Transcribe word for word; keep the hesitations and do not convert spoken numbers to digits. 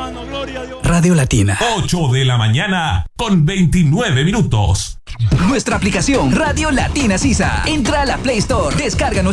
Radio Latina. ocho de la mañana con veintinueve minutos. Nuestra aplicación Radio Latina Sisa. Entra a la Play Store, descarga